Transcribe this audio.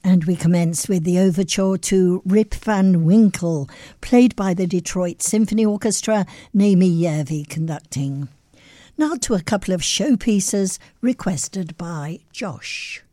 And we commence with the overture to Rip Van Winkle, played by the Detroit Symphony Orchestra, Naomi Yervi conducting. Now to a couple of showpieces requested by Josh.